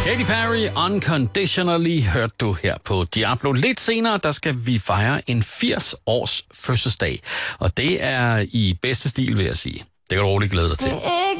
Katy Perry, Unconditionally, hørte du her på Diablo. Lidt senere, der skal vi fejre en 80-års fødselsdag. Og det er i bedste stil, vil jeg sige. Det kan du roligt glæde dig til.